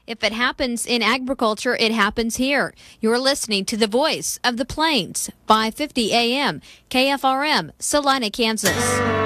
If it happens in agriculture, it happens here. You're listening to the Voice of the Plains, 550 AM, KFRM, Salina, Kansas.